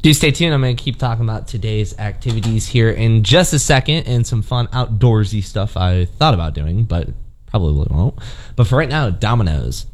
Do stay tuned. I'm going to keep talking about today's activities here in just a second and some fun outdoorsy stuff I thought about doing, but probably won't. But for right now, Domino's.